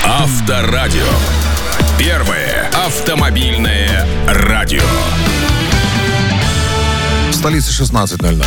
Авторадио. Первое автомобильное радио. В столице 16:00.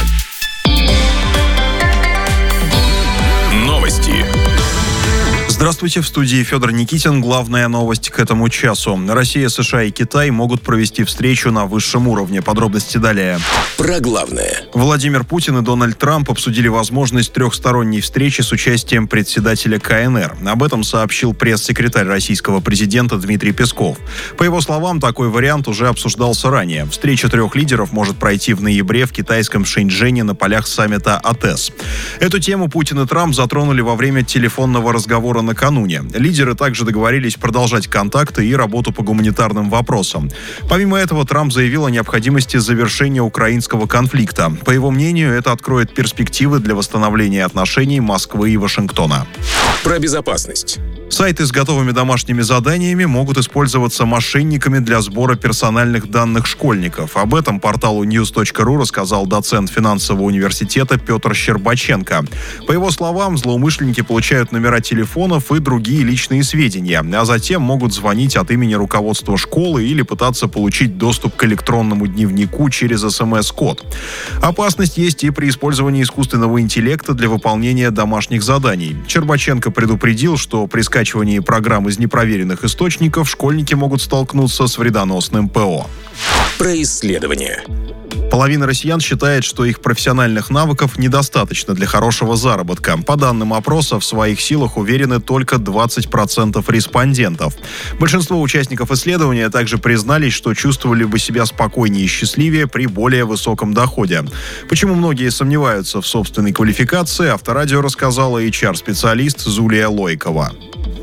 Новости. Здравствуйте, в студии Федор Никитин. Главная новость к этому часу. Россия, США и Китай могут провести встречу на высшем уровне. Подробности далее. Про главное. Владимир Путин и Дональд Трамп обсудили возможность трехсторонней встречи с участием председателя КНР. Об этом сообщил пресс-секретарь российского президента Дмитрий Песков. По его словам, такой вариант уже обсуждался ранее. Встреча трех лидеров может пройти в ноябре в китайском Шэньчжэне на полях саммита АТЭС. Эту тему Путин и Трамп затронули во время телефонного разговора накануне. Лидеры также договорились продолжать контакты и работу по гуманитарным вопросам. Помимо этого, Трамп заявил о необходимости завершения украинского конфликта. По его мнению, это откроет перспективы для восстановления отношений Москвы и Вашингтона. Про безопасность. Сайты с готовыми домашними заданиями могут использоваться мошенниками для сбора персональных данных школьников. Об этом порталу news.ru рассказал доцент финансового университета Петр Щербаченко. По его словам, злоумышленники получают номера телефонов и другие личные сведения, а затем могут звонить от имени руководства школы или пытаться получить доступ к электронному дневнику через СМС-код. Опасность есть и при использовании искусственного интеллекта для выполнения домашних заданий. Щербаченко предупредил, что при скачивании программ из непроверенных источников школьники могут столкнуться с вредоносным ПО. Про исследование. Половина россиян считает, что их профессиональных навыков недостаточно для хорошего заработка. По данным опроса, в своих силах уверены только 20% респондентов. Большинство участников исследования также признались, что чувствовали бы себя спокойнее и счастливее при более высоком доходе. Почему многие сомневаются в собственной квалификации, Авторадио рассказала HR-специалист Зулия Лойкова.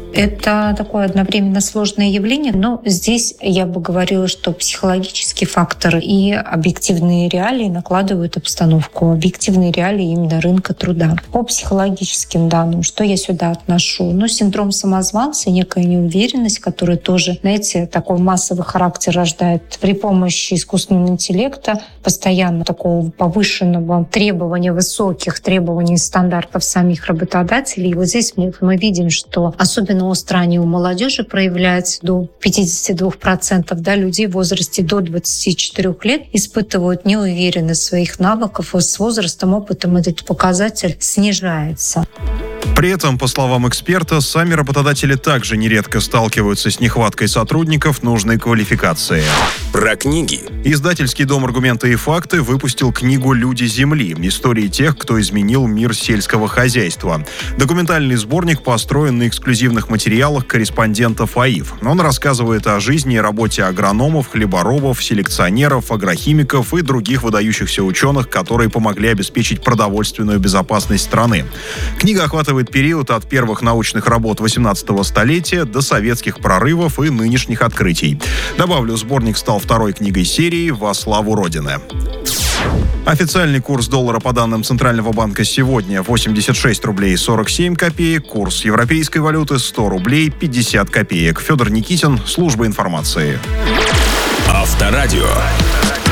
Это такое одновременно сложное явление, но здесь я бы говорила, что психологический фактор и объективные реалии накладывают обстановку, объективные реалии именно рынка труда. По психологическим данным, что я сюда отношу? Синдром самозванца, некая неуверенность, которая тоже, знаете, такой массовый характер рождает при помощи искусственного интеллекта, постоянно такого повышенного требования, высоких требований стандартов самих работодателей. И вот здесь мы видим, что особенно остро они у молодежи проявляются, до 52%, людей в возрасте до 24 лет испытывают неуверенность в своих навыках, и с возрастом, опытом этот показатель снижается. При этом, по словам эксперта, сами работодатели также нередко сталкиваются с нехваткой сотрудников нужной квалификации. Про книги. Издательский дом «Аргументы и факты» выпустил книгу «Люди Земли. Истории тех, кто изменил мир сельского хозяйства». Документальный сборник построен на эксклюзивных материалах корреспондентов АИФ. Он рассказывает о жизни и работе агрономов, хлеборобов, селекционеров, агрохимиков и других выдающихся ученых, которые помогли обеспечить продовольственную безопасность страны. Книга охватывает период от первых научных работ 18-го столетия до советских прорывов и нынешних открытий. Добавлю, сборник стал второй книгой серии «Во славу Родины». Официальный курс доллара по данным Центрального банка сегодня 86 рублей 47 копеек. Курс европейской валюты 100 рублей 50 копеек. Федор Никитин, служба информации. Авторадио.